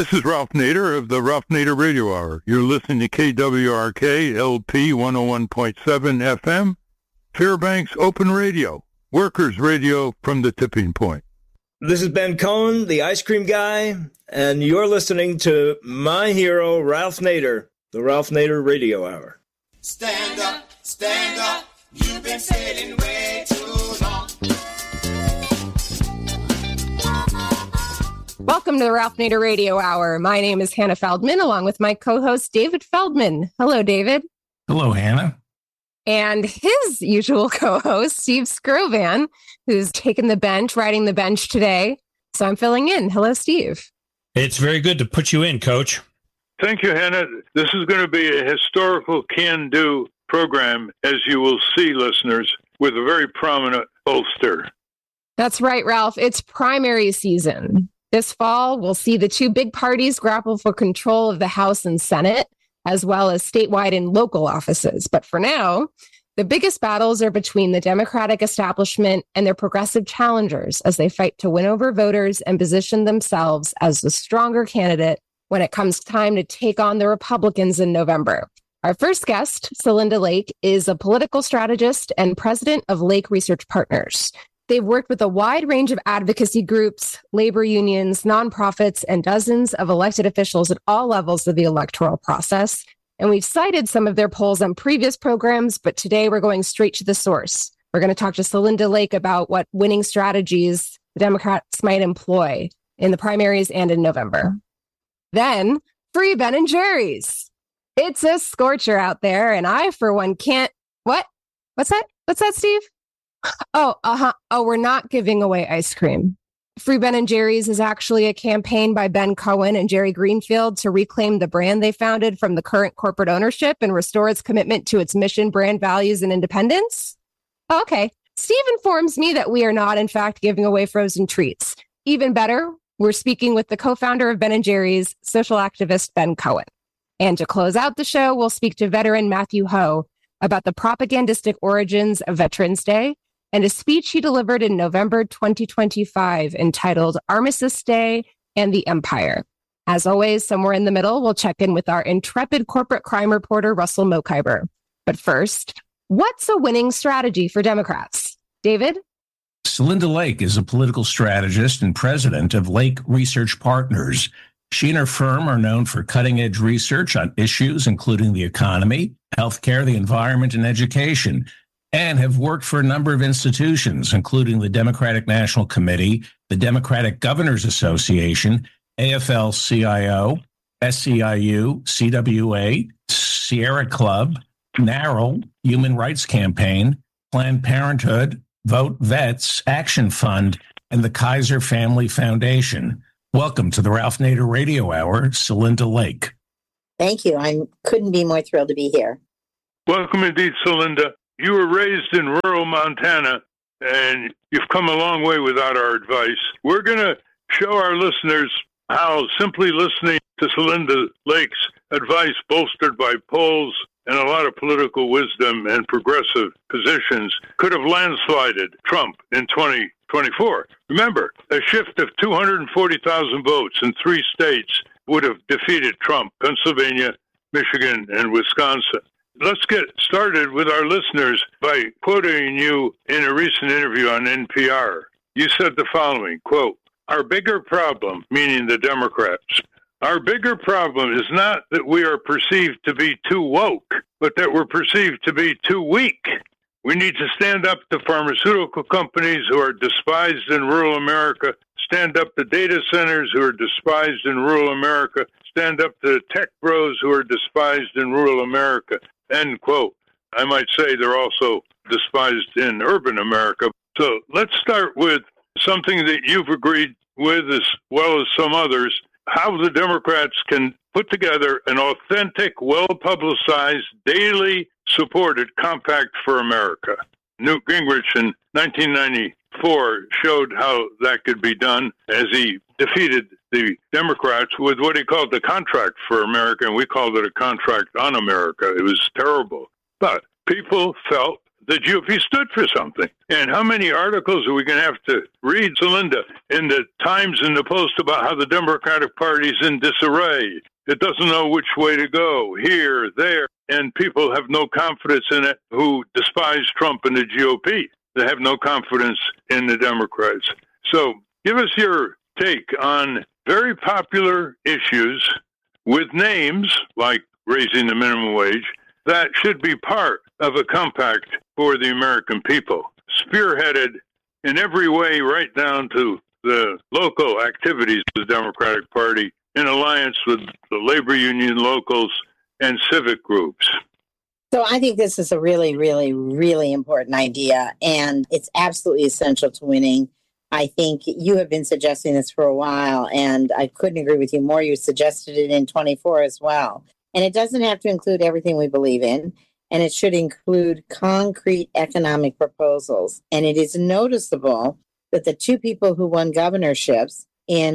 This is Ralph Nader of the Ralph Nader Radio Hour. You're listening to KWRK LP 101.7 FM, Fairbanks Open Radio, workers' radio from the tipping point. This is Ben Cohen, the ice cream guy, and you're listening to my hero, Ralph Nader, the Ralph Nader Radio Hour. Stand up, you've been sailing way too long. Welcome to the Ralph Nader Radio Hour. My name is Hannah Feldman, along with my co-host, David Feldman. Hello, David. Hello, Hannah. And his usual co-host, Steve Scrovan, who's taken the bench, riding the bench today. So I'm filling in. Hello, Steve. It's very good to put you in, Coach. Thank you, Hannah. This is going to be a historical can-do program, as you will see, listeners, with a very prominent bolster. That's right, Ralph. It's primary season. This fall, we'll see the two big parties grapple for control of the House and Senate, as well as statewide and local offices. But for now, the biggest battles are between the Democratic establishment and their progressive challengers as they fight to win over voters and position themselves as the stronger candidate when it comes time to take on the Republicans in November. Our first guest, Celinda Lake, is a political strategist and president of Lake Research Partners. They've worked with a wide range of advocacy groups, labor unions, nonprofits, and dozens of elected officials at all levels of the electoral process. And we've cited some of their polls on previous programs, but today we're going straight to the source. We're going to talk to Celinda Lake about what winning strategies the Democrats might employ in the primaries and in November. Then, free Ben and Jerry's. It's a scorcher out there, and I, for one, can't... What? What's that? What's that, Steve? Oh, we're not giving away ice cream. Free Ben & Jerry's is actually a campaign by Ben Cohen and Jerry Greenfield to reclaim the brand they founded from the current corporate ownership and restore its commitment to its mission, brand values, and independence. Okay. Steve informs me that we are not, in fact, giving away frozen treats. Even better, we're speaking with the co-founder of Ben & Jerry's, social activist Ben Cohen. And to close out the show, we'll speak to veteran Matthew Ho about the propagandistic origins of Veterans Day and a speech he delivered in November 2025 entitled Armistice Day and the Empire. As always, somewhere in the middle, we'll check in with our intrepid corporate crime reporter, Russell Mokhiber. But first, what's a winning strategy for Democrats? David? Celinda Lake is a political strategist and president of Lake Research Partners. She and her firm are known for cutting-edge research on issues including the economy, healthcare, the environment, and education, and have worked for a number of institutions, including the Democratic National Committee, the Democratic Governors Association, AFL-CIO, SEIU, CWA, Sierra Club, NARAL, Human Rights Campaign, Planned Parenthood, Vote Vets, Action Fund, and the Kaiser Family Foundation. Welcome to the Ralph Nader Radio Hour, Celinda Lake. Thank you. I couldn't be more thrilled to be here. Welcome indeed, Celinda. You were raised in rural Montana, and you've come a long way without our advice. We're going to show our listeners how simply listening to Celinda Lake's advice, bolstered by polls and a lot of political wisdom and progressive positions, could have landslided Trump in 2024. Remember, a shift of 240,000 votes in 3 states would have defeated Trump: Pennsylvania, Michigan, and Wisconsin. Let's get started with our listeners by quoting you in a recent interview on NPR. You said the following, quote, "Our bigger problem," meaning the Democrats, "our bigger problem is not that we are perceived to be too woke, but that we're perceived to be too weak. We need to stand up to pharmaceutical companies who are despised in rural America, stand up to data centers who are despised in rural America, stand up to tech bros who are despised in rural America." End quote. I might say they're also despised in urban America. So let's start with something that you've agreed with, as well as some others, how the Democrats can put together an authentic, well-publicized, daily supported compact for America. Newt Gingrich in 1994 showed how that could be done as he defeated the Democrats with what he called the Contract for America, and we called it a Contract on America. It was terrible. But people felt the GOP stood for something. And how many articles are we going to have to read, Celinda, in the Times and the Post about how the Democratic Party's in disarray? It doesn't know which way to go, here, there, and people have no confidence in it who despise Trump and the GOP. They have no confidence in the Democrats. So give us your take on very popular issues with names like raising the minimum wage that should be part of a compact for the American people, spearheaded in every way right down to the local activities of the Democratic Party in alliance with the labor union locals and civic groups. So I think this is a really, really, really important idea, and it's absolutely essential to winning. I think you have been suggesting this for a while, and I couldn't agree with you more. You suggested it in 24 as well. And it doesn't have to include everything we believe in, and it should include concrete economic proposals. And it is noticeable that the two people who won governorships in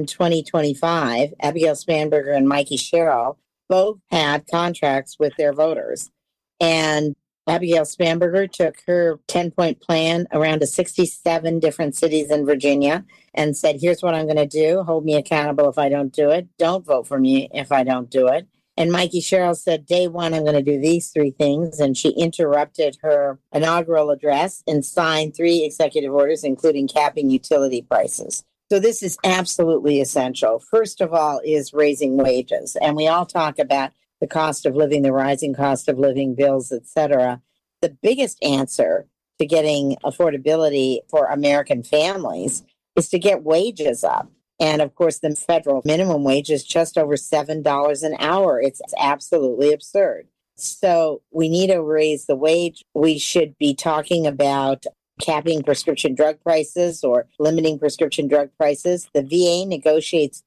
2025, Abigail Spanberger and Mikey Sherrill, both had contracts with their voters. And Abigail Spanberger took her 10-point plan around to 67 different cities in Virginia and said, here's what I'm going to do. Hold me accountable if I don't do it. Don't vote for me if I don't do it. And Mikey Sherrill said, day one, I'm going to do these three things. And she interrupted her inaugural address and signed 3 executive orders, including capping utility prices. So this is absolutely essential. First of all is raising wages. And we all talk about the cost of living, the rising cost of living, bills, et cetera. The biggest answer to getting affordability for American families is to get wages up. And of course, the federal minimum wage is just over $7 an hour. It's absolutely absurd. So we need to raise the wage. We should be talking about capping prescription drug prices or limiting prescription drug prices. The VA negotiates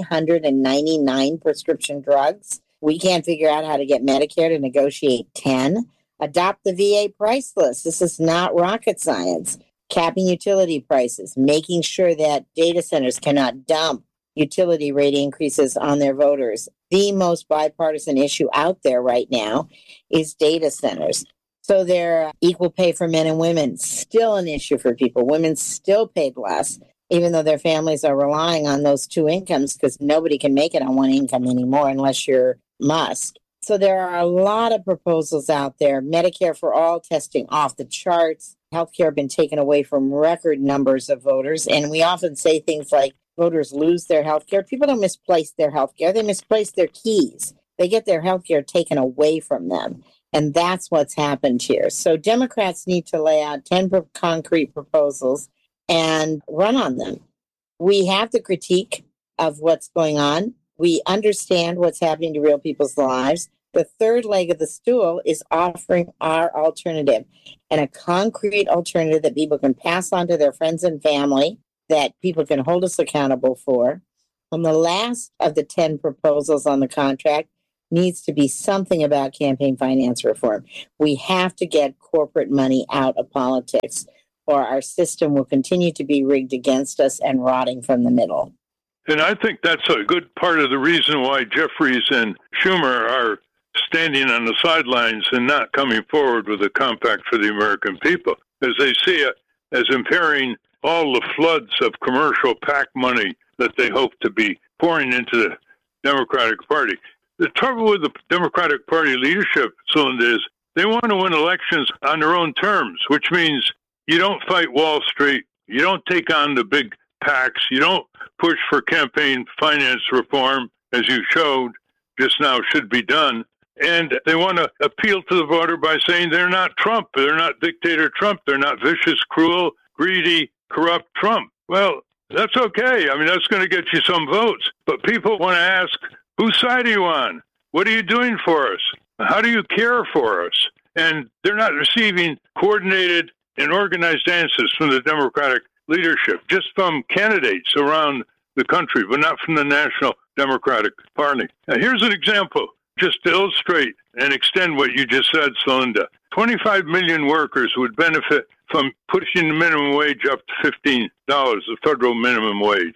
399 prescription drugs. We can't figure out how to get Medicare to negotiate 10. Adopt the VA price list. This is not rocket science. Capping utility prices, making sure that data centers cannot dump utility rate increases on their voters. The most bipartisan issue out there right now is data centers. So their equal pay for men and women, still an issue for people. Women still paid less, even though their families are relying on those 2 incomes because nobody can make it on 1 income anymore unless you're Musk. So there are a lot of proposals out there. Medicare for all, testing off the charts. Healthcare been taken away from record numbers of voters. And we often say things like voters lose their healthcare. People don't misplace their healthcare. They misplace their keys. They get their healthcare taken away from them. And that's what's happened here. So Democrats need to lay out 10 concrete proposals and run on them. We have the critique of what's going on. We understand what's happening to real people's lives. The third leg of the stool is offering our alternative, and a concrete alternative that people can pass on to their friends and family, that people can hold us accountable for. And the last of the 10 proposals on the contract needs to be something about campaign finance reform. We have to get corporate money out of politics, or our system will continue to be rigged against us and rotting from the middle. And I think that's a good part of the reason why Jeffries and Schumer are standing on the sidelines and not coming forward with a compact for the American people, as they see it as impairing all the floods of commercial PAC money that they hope to be pouring into the Democratic Party. The trouble with the Democratic Party leadership, Celinda, is they want to win elections on their own terms, which means you don't fight Wall Street, you don't take on the big PACs, you don't push for campaign finance reform, as you showed just now should be done. And they want to appeal to the voter by saying they're not Trump, they're not dictator Trump, they're not vicious, cruel, greedy, corrupt Trump. Well, that's okay. I mean, that's going to get you some votes. But people want to ask, whose side are you on? What are you doing for us? How do you care for us? And they're not receiving coordinated and organized answers from the Democratic leadership, just from candidates around the country, but not from the National Democratic Party. Now, here's an example, just to illustrate and extend what you just said, Celinda. 25 million workers would benefit from pushing the minimum wage up to $15, the federal minimum wage.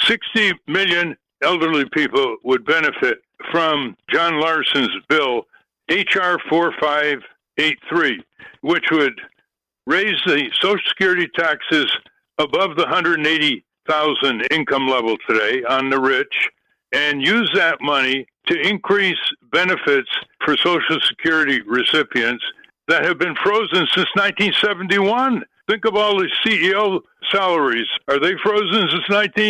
60 million elderly people would benefit from John Larson's bill, H.R. 4583, which would raise the Social Security taxes above the 180,000 income level today on the rich, and use that money to increase benefits for Social Security recipients that have been frozen since 1971. Think of all the CEO salaries. Are they frozen since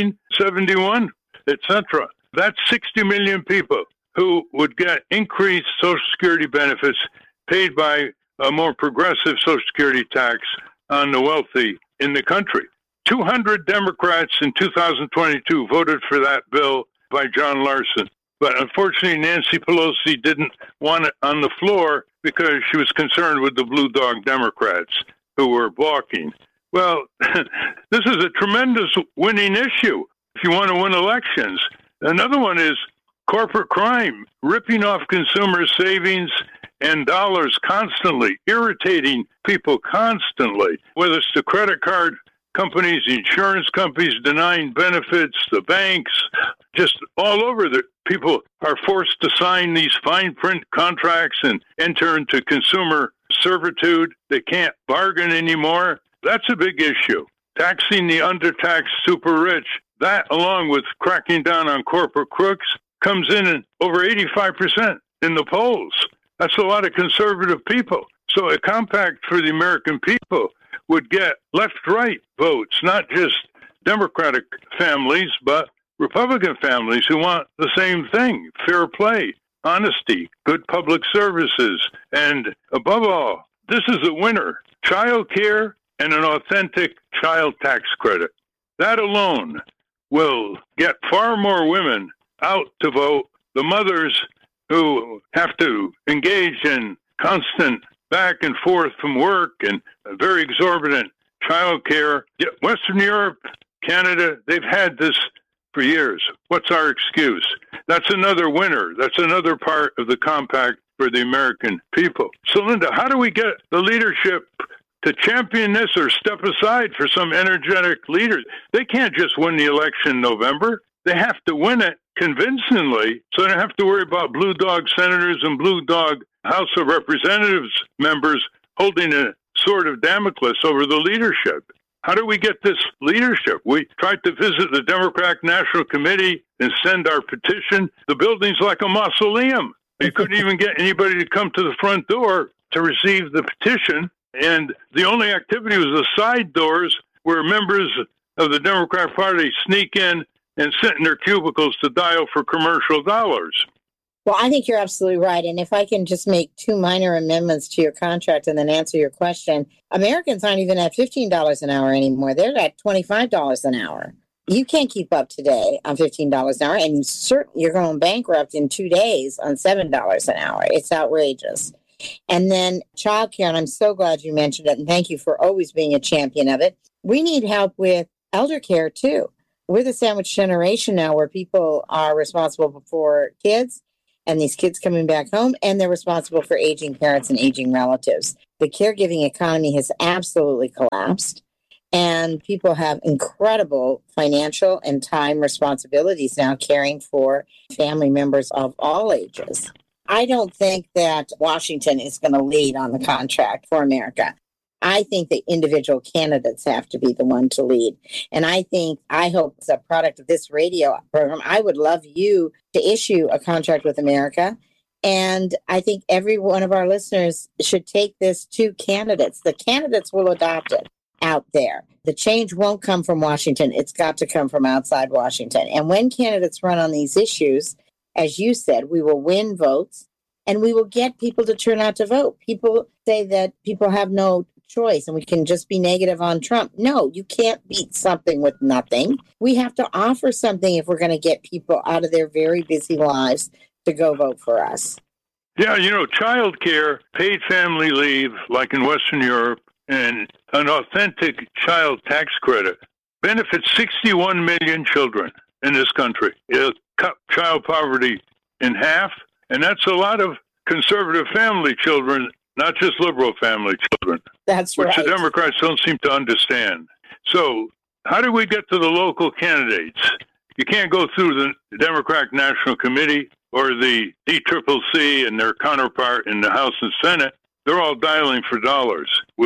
1971, etc.? That's 60 million people who would get increased Social Security benefits paid by a more progressive Social Security tax on the wealthy in the country. 200 Democrats in 2022 voted for that bill by John Larson. But unfortunately, Nancy Pelosi didn't want it on the floor because she was concerned with the Blue Dog Democrats who were balking. Well, this is a tremendous winning issue if you want to win elections. Another one is corporate crime, ripping off consumer savings and dollars constantly, irritating people constantly, whether it's the credit card companies, the insurance companies denying benefits, the banks, just all over. The people are forced to sign these fine print contracts and enter into consumer servitude. They can't bargain anymore. That's a big issue. Taxing the undertaxed super rich, that along with cracking down on corporate crooks, comes in at over 85% in the polls. That's a lot of conservative people. So a compact for the American people would get left-right votes, not just Democratic families, but Republican families who want the same thing: fair play, honesty, good public services, and above all, this is a winner: child care and an authentic child tax credit. That alone will get far more women out to vote. The mothers who have to engage in constant back and forth from work and very exorbitant child care. Western Europe, Canada, they've had this for years. What's our excuse? That's another winner. That's another part of the compact for the American people. So, Linda, how do we get the leadership to champion this or step aside for some energetic leaders? They can't just win the election in November. They have to win it convincingly, so they don't have to worry about blue dog senators and blue dog House of Representatives members holding a sword of Damocles over the leadership. How do we get this leadership? We tried to visit the Democratic National Committee and send our petition. The building's like a mausoleum. You couldn't even get anybody to come to the front door to receive the petition. And the only activity was the side doors where members of the Democratic Party sneak in and sit in their cubicles to dial for commercial dollars. Well, I think you're absolutely right. And if I can just make two minor amendments to your contract and then answer your question, Americans aren't even at $15 an hour anymore. They're at $25 an hour. You can't keep up today on $15 an hour, and certainly you're going bankrupt in 2 days on $7 an hour. It's outrageous. And then childcare, and I'm so glad you mentioned it, and thank you for always being a champion of it. We need help with elder care, too. We're the sandwich generation now where people are responsible for kids and these kids coming back home, and they're responsible for aging parents and aging relatives. The caregiving economy has absolutely collapsed, and people have incredible financial and time responsibilities now caring for family members of all ages. I don't think that Washington is going to lead on the contract for America. I think the individual candidates have to be the one to lead. And I hope as a product of this radio program, I would love you to issue a contract with America. And I think every one of our listeners should take this to candidates. The candidates will adopt it out there. The change won't come from Washington. It's got to come from outside Washington. And when candidates run on these issues, as you said, we will win votes and we will get people to turn out to vote. People say that people have no choice and we can just be negative on Trump. No, you can't beat something with nothing. We have to offer something if we're going to get people out of their very busy lives to go vote for us. Yeah, child care, paid family leave, like in Western Europe, and an authentic child tax credit benefits 61 million children in this country. It'll cut child poverty in half, and that's a lot of conservative family children, not just liberal family children. That's right. Which the Democrats don't seem to understand. So how do we get to the local candidates? You can't go through the Democratic National Committee or the DCCC and their counterpart in the House and Senate. They're all dialing for dollars with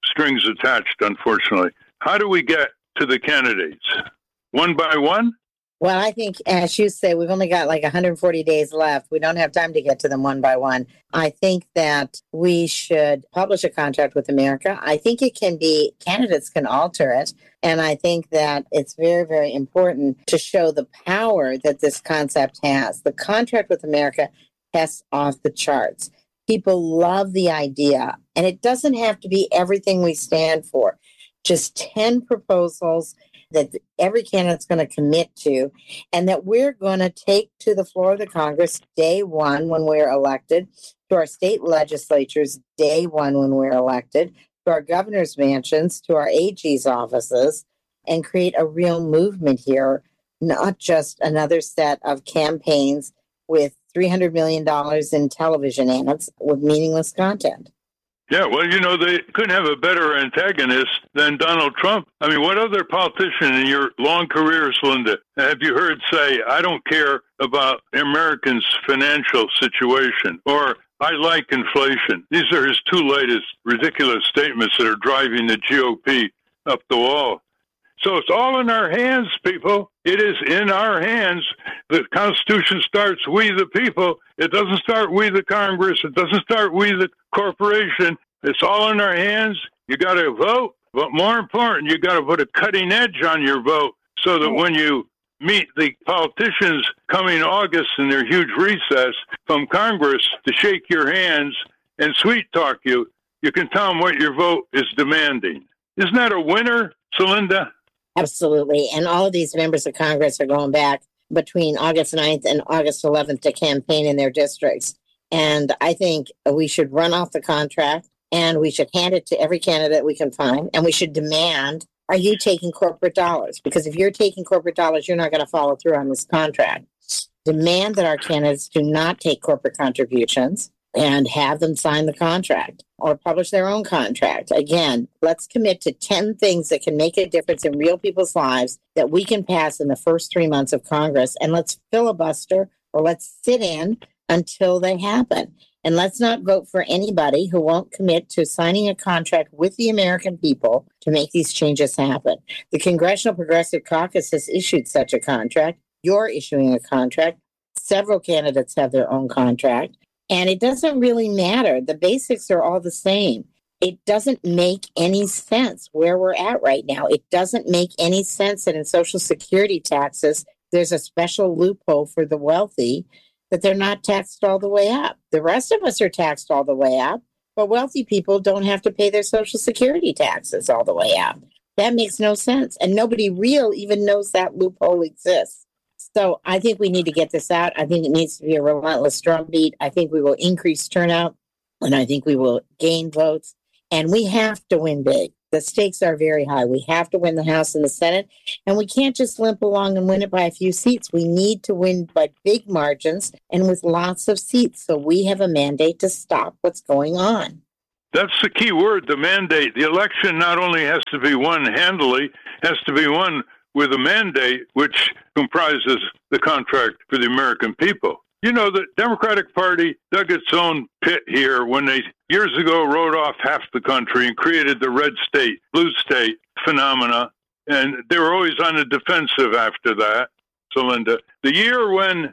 strings attached, unfortunately. How do we get to the candidates? One by one? Well, I think, as you say, we've only got like 140 days left. We don't have time to get to them one by one. I think that we should publish a contract with America. I think it can be, candidates can alter it. And I think that it's very, very important to show the power that this concept has. The contract with America tests off the charts. People love the idea. And it doesn't have to be everything we stand for. Just 10 proposals that every candidate's going to commit to, and that we're going to take to the floor of the Congress day one when we're elected, to our state legislatures day one when we're elected, to our governor's mansions, to our AG's offices, and create a real movement here, not just another set of campaigns with $300 million in television ads with meaningless content. Yeah, well, they couldn't have a better antagonist than Donald Trump. I mean, what other politician in your long careers, Linda, have you heard say, I don't care about Americans' financial situation, or I like inflation? These are his two latest ridiculous statements that are driving the GOP up the wall. So it's all in our hands, people. It is in our hands. The Constitution starts we the people. It doesn't start we the Congress. It doesn't start we the corporation. It's all in our hands. You got to vote. But more important, you got to put a cutting edge on your vote so that when you meet the politicians coming August in their huge recess from Congress to shake your hands and sweet talk you, you can tell them what your vote is demanding. Isn't that a winner, Celinda? Absolutely. And all of these members of Congress are going back between August 9th and August 11th to campaign in their districts. And I think we should run off the contract and we should hand it to every candidate we can find. And we should demand, are you taking corporate dollars? Because if you're taking corporate dollars, you're not going to follow through on this contract. Demand that our candidates do not take corporate contributions and have them sign the contract or publish their own contract. Again, let's commit to 10 things that can make a difference in real people's lives that we can pass in the first 3 months of Congress. And let's filibuster or let's sit in until they happen. And let's not vote for anybody who won't commit to signing a contract with the American people to make these changes happen. The Congressional Progressive Caucus has issued such a contract. You're issuing a contract. Several candidates have their own contract. And it doesn't really matter. The basics are all the same. It doesn't make any sense where we're at right now. It doesn't make any sense that in Social Security taxes, there's a special loophole for the wealthy that they're not taxed all the way up. The rest of us are taxed all the way up, but wealthy people don't have to pay their Social Security taxes all the way up. That makes no sense. And nobody real even knows that loophole exists. So I think we need to get this out. I think it needs to be a relentless drumbeat. I think we will increase turnout, and I think we will gain votes. And we have to win big. The stakes are very high. We have to win the House and the Senate, and we can't just limp along and win it by a few seats. We need to win by big margins and with lots of seats. So we have a mandate to stop what's going on. That's the key word, the mandate. The election not only has to be won handily, has to be won with a mandate which comprises the contract for the American people. The Democratic Party dug its own pit here when they years ago wrote off half the country and created the red state, blue state phenomena. And they were always on the defensive after that, Celinda. The year when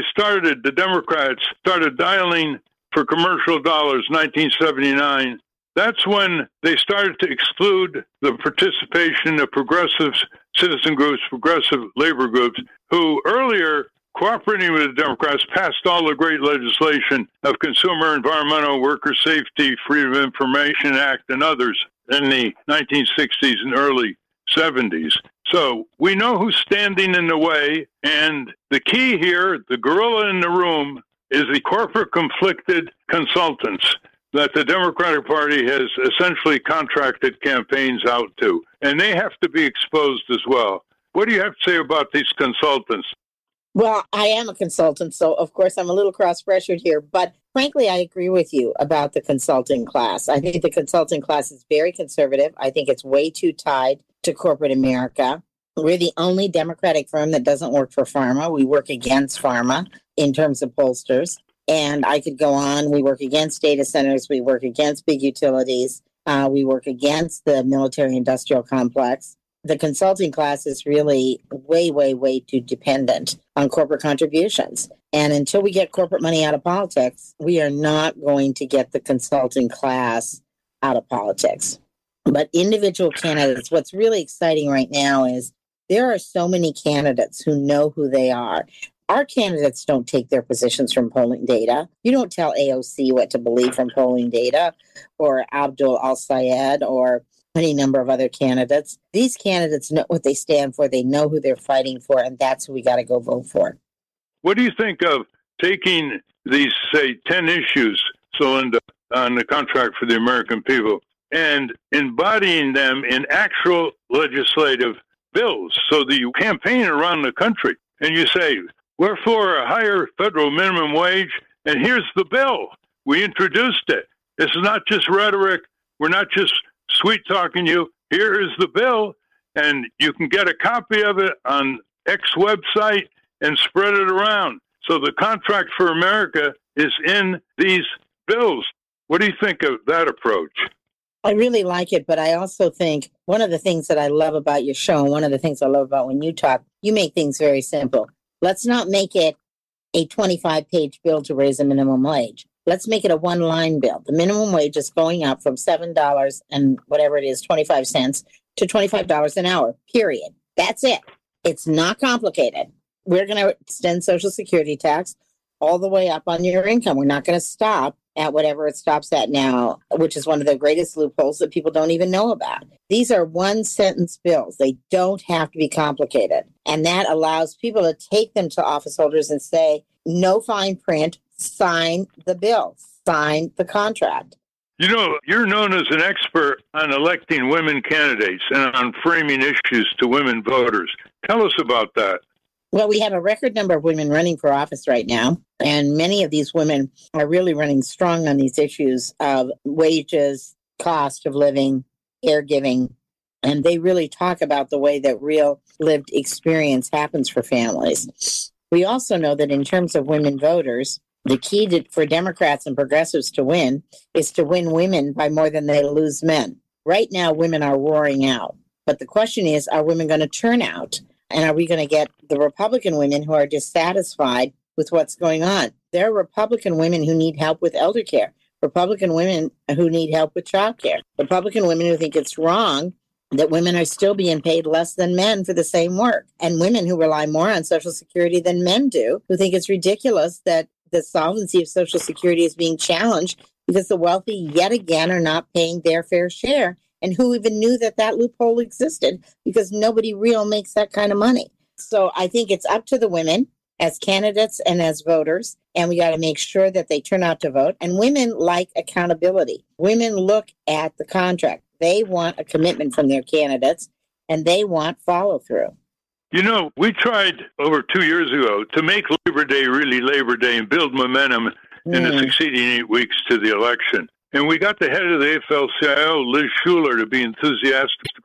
the Democrats started dialing for commercial dollars, 1979, that's when they started to exclude the participation of progressive citizen groups, progressive labor groups, who earlier, cooperating with the Democrats, passed all the great legislation of Consumer, Environmental, Worker Safety, Freedom of Information Act, and others in the 1960s and early 70s. So we know who's standing in the way, and the key here, the gorilla in the room, is the corporate conflicted consultants that the Democratic Party has essentially contracted campaigns out to. And they have to be exposed as well. What do you have to say about these consultants? Well, I am a consultant, so of course I'm a little cross-pressured here. But frankly, I agree with you about the consulting class. I think the consulting class is very conservative. I think it's way too tied to corporate America. We're the only Democratic firm that doesn't work for pharma. We work against pharma in terms of pollsters. And I could go on. We work against data centers. We work against big utilities. We work against the military-industrial complex. The consulting class is really way, way, way too dependent on corporate contributions. And until we get corporate money out of politics, we are not going to get the consulting class out of politics. But individual candidates, what's really exciting right now is there are so many candidates who know who they are. Our candidates don't take their positions from polling data. You don't tell AOC what to believe from polling data, or Abdul Al-Sayed, or any number of other candidates. These candidates know what they stand for. They know who they're fighting for, and that's who we got to go vote for. What do you think of taking these, say, 10 issues, Celinda, on the contract for the American people, and embodying them in actual legislative bills so that you campaign around the country and you say, we're for a higher federal minimum wage, and here's the bill. We introduced it. This is not just rhetoric. We're not just sweet-talking you. Here is the bill, and you can get a copy of it on X website and spread it around. So the contract for America is in these bills. What do you think of that approach? I really like it, but I also think one of the things that I love about your show, and one of the things I love about when you talk, you make things very simple. Let's not make it a 25-page bill to raise the minimum wage. Let's make it a one-line bill. The minimum wage is going up from $7 and whatever it is, 25 cents to $25 an hour, period. That's it. It's not complicated. We're going to extend Social Security tax all the way up on your income. We're not going to stop at whatever it stops at now, which is one of the greatest loopholes that people don't even know about. These are one-sentence bills. They don't have to be complicated. And that allows people to take them to office holders and say, no fine print, sign the bill, sign the contract. You know, you're known as an expert on electing women candidates and on framing issues to women voters. Tell us about that. Well, we have a record number of women running for office right now, and many of these women are really running strong on these issues of wages, cost of living, caregiving, and they really talk about the way that real lived experience happens for families. We also know that in terms of women voters, the key for Democrats and progressives to win is to win women by more than they lose men. Right now, women are roaring out, but the question is, are women going to turn out? And are we going to get the Republican women who are dissatisfied with what's going on? There are Republican women who need help with elder care, Republican women who need help with child care, Republican women who think it's wrong that women are still being paid less than men for the same work, and women who rely more on Social Security than men do, who think it's ridiculous that the solvency of Social Security is being challenged because the wealthy yet again are not paying their fair share. And who even knew that that loophole existed, because nobody real makes that kind of money. So I think it's up to the women as candidates and as voters, and we got to make sure that they turn out to vote. And women like accountability. Women look at the contract. They want a commitment from their candidates, and they want follow through. You know, we tried over 2 years ago to make Labor Day really Labor Day and build momentum in the succeeding 8 weeks to the election. And we got the head of the AFL-CIO, Liz Shuler, to be enthusiastic to